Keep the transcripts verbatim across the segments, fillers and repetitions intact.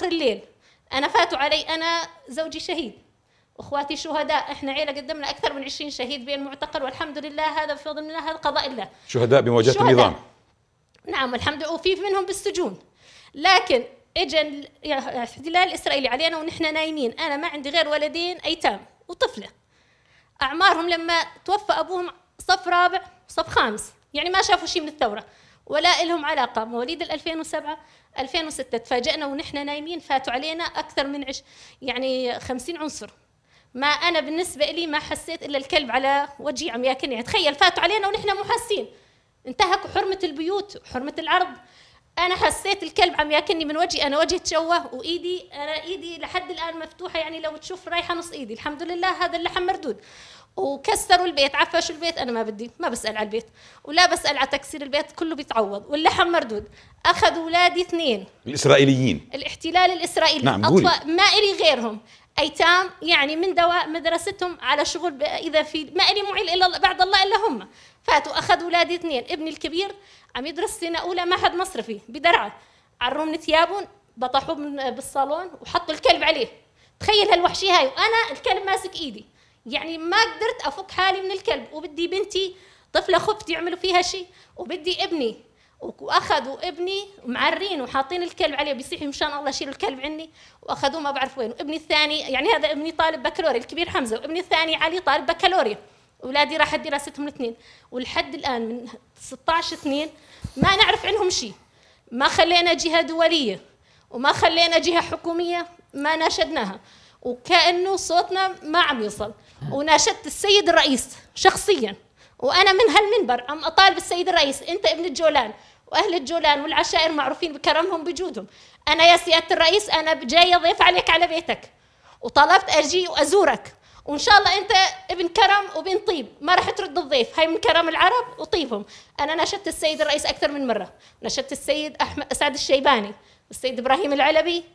آخر الليل. أنا فاتوا علي، أنا زوجي شهيد، اخواتي شهداء، احنا عيله قدمنا اكثر من عشرين شهيد بين معتقل، والحمد لله هذا بفضل الله، هذا قضاء الله. شهداء بمواجهه شهداء. النظام. نعم الحمد لله، وفي منهم بالسجون. لكن اجى الاحتلال الاسرائيلي علينا ونحن نايمين. انا ما عندي غير ولدين ايتام وطفله، اعمارهم لما توفى ابوهم صف رابع صف خامس، يعني ما شافوا شيء من الثوره ولا لهم علاقه. مواليد ألفين وسبعة ألفين وستة تفاجئنا ونحن نايمين، فاتوا علينا اكثر من عش يعني خمسين عنصر. ما أنا بالنسبة لي ما حسيت إلا الكلب على وجهي عم ياكلني. يعني تخيل فاتوا علينا ونحن مو حاسين، انتهكوا حرمة البيوت وحرمة العرض. أنا حسيت الكلب عم ياكلني من وجهي، أنا وجهي تشوه وإيدي، أنا إيدي لحد الآن مفتوحة، يعني لو تشوف رايحة نص إيدي. الحمد لله هذا اللحم مردود. وكسروا البيت، عفشوا البيت، أنا ما بدي، ما بسأل على البيت ولا بسأل على تكسير البيت، كله بيتعوض واللحم مردود. أخذوا أولادي اثنين الإسرائيليين، الاحتلال الإسرائيلي. نعم أطفال ما إلي غيرهم، أيتام، يعني من دواء مدرستهم على شغل، إذا في ما إلي معيل إلا بعد الله إلا هم. فاتوا أخذوا أولادي اثنين، ابني الكبير عم يدرس سنة أولى معهد مصرفي بدرعا، عروه من ثيابهم، بطحوه بالصالون وحطوا الكلب عليه. تخيل هالوحشية هاي، وأنا الكلب ماسك إيدي، يعني ما قدرت أفك حالي من الكلب. وبدي بنتي طفلة خفت يعملوا فيها شيء، وبدي ابني، واخذوا ابني معرين وحاطين الكلب عليه، بيصيح مشان الله شيلوا الكلب عني، واخذوه ما بعرف وين. وابني الثاني، يعني هذا ابني طالب بكالوريا الكبير حمزه، وابني الثاني علي طالب بكالوريا. اولادي راحت دراستهم الاثنين، ولحد الان من ستة عشر اثنين ما نعرف عنهم شيء. ما خلينا جهه دوليه وما خلينا جهه حكوميه ما ناشدناها، وكانه صوتنا ما عم يوصل. وناشدت السيد الرئيس شخصيا، وانا من هالمنبر عم اطالب السيد الرئيس، انت ابن الجولان واهل الجولان والعشائر معروفين بكرمهم بجودهم. انا يا سياده الرئيس انا جايه ضيف عليك على بيتك، وطلبت اجي وازورك، وان شاء الله انت ابن كرم وابن طيب، ما راح ترد الضيف، هاي من كرم العرب وطيبهم. انا ناشدت السيد الرئيس اكثر من مره، ناشدت السيد احمد سعد الشيباني والسيد ابراهيم العلبي،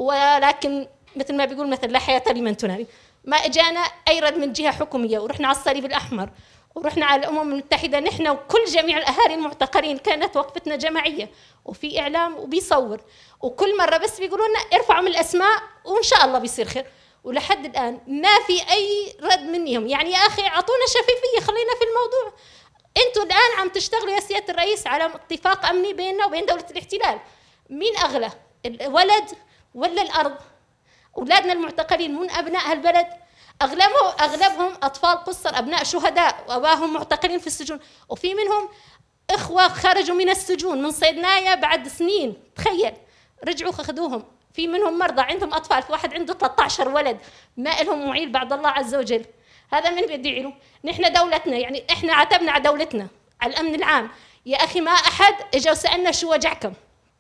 ولكن مثل ما بيقول مثل لا حياه لمن تنادي، ما اجانا اي رد من جهه حكوميه. ورحنا على الصليب الاحمر، ورحنا على الأمم المتحدة، نحن وكل جميع الأهالي المعتقلين، كانت وقفتنا جماعية وفي إعلام وبيصور، وكل مرة بس بيقولوا لنا ارفعوا من الأسماء وإن شاء الله بيصير خير. ولحد الآن ما في أي رد منهم. يعني يا أخي أعطونا شفافية، خلينا في الموضوع. أنتوا الآن عم تشتغلوا يا سيادة الرئيس على اتفاق أمني بيننا وبين دولة الاحتلال. مين أغلى، الولد ولا الأرض؟ أولادنا المعتقلين من أبناء هالبلد، أغلبهم أغلبهم أطفال قصر، أبناء شهداء وأباهم معتقلين في السجون، وفي منهم إخوة خرجوا من السجون من صيدنايا بعد سنين، تخيل رجعوا أخذوهم. في منهم مرضى عندهم أطفال، في واحد عنده ثلاثة عشر ولد ما لهم معيل بعد الله عز وجل. هذا من بدي له. نحن دولتنا، يعني إحنا عتبنا على دولتنا، على الأمن العام. يا أخي ما أحد إجا وسألنا شو وجعكم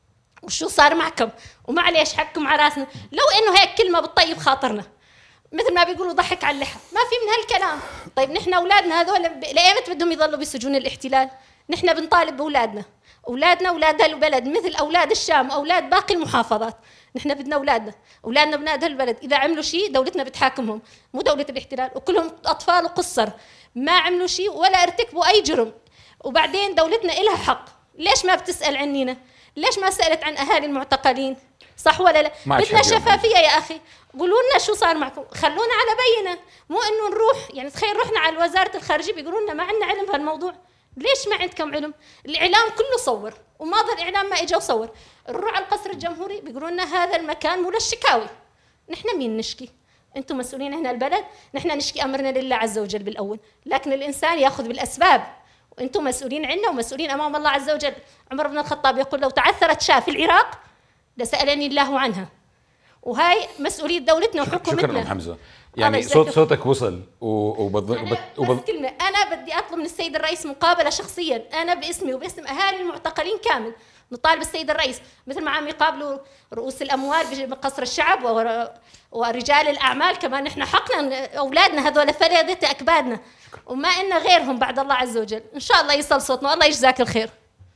وشو صار معكم ومعليش حقكم على راسنا، لو إنه هيك كلمة بتطيب خاطرنا. مثل ما بيقولوا ضحك على اللحى، ما في من هالكلام. طيب نحن اولادنا هذول لايمت بدهم يضلوا بسجون الاحتلال؟ نحن بنطالب باولادنا، اولادنا اولاد هالبلد مثل اولاد الشام، اولاد باقي المحافظات. نحن بدنا اولادنا، اولادنا بنات هالبلد، اذا عملوا شيء دولتنا بتحاكمهم، مو دوله الاحتلال، وكلهم اطفال وقصر ما عملوا شيء ولا ارتكبوا اي جرم. وبعدين دولتنا إلها حق، ليش ما بتسال عنينا؟ ليش ما سالت عن اهالي المعتقلين؟ صح ولا لا؟ بدنا شفافيه يا اخي، قولوا لنا شو صار معكم، خلونا على بينه، مو انه نروح. يعني تخيل رحنا على وزاره الخارجيه بيقولوا لنا ما عندنا علم بهالموضوع. ليش ما عندكم علم؟ الاعلام كله صور، وماضي الاعلام ما اجى وصور. نروح على القصر الجمهوري بيقولوا لنا هذا المكان مو للشكاوي. نحن مين نشكي؟ انتم مسؤولين هنا البلد، نحن نشكي امرنا لله عز وجل بالاول، لكن الانسان ياخذ بالاسباب، وانتم مسؤولين عنا ومسؤولين امام الله عز وجل. عمر بن الخطاب يقول لو تعثرت شاة في العراق لسالني الله عنها، وهاي مسؤولية دولتنا وحكومتنا. شكرا أم حمزة، يعني صوت صوتك وصل وبض... أنا وبض... بس كلمة، أنا بدي أطلب من السيد الرئيس مقابلة شخصيا، أنا باسمي وباسم أهالي المعتقلين كامل، نطالب السيد الرئيس مثل ما عم يقابلوا رؤوس الأموال بقصر الشعب ور... ورجال الأعمال، كمان نحن حقنا أولادنا هذول فريضة أكبادنا، وما إن غيرهم بعد الله عز وجل. إن شاء الله يصل صوتنا، الله يجزاك الخير.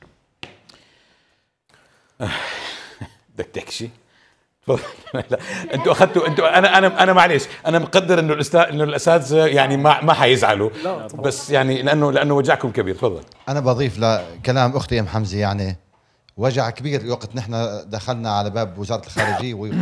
بدك تحكي شيء؟ تفضل. لا انتوا اخذتوا انتوا انا انا انا معلش، انا مقدر انه الاستاذ انه الاساتذه يعني ما ما حيزعلوا، بس يعني لانه لانه وجعكم كبير. تفضل. انا بضيف لكلام اختي ام حمزه، يعني وجع كبير وقت نحن دخلنا على باب وزاره الخارجيه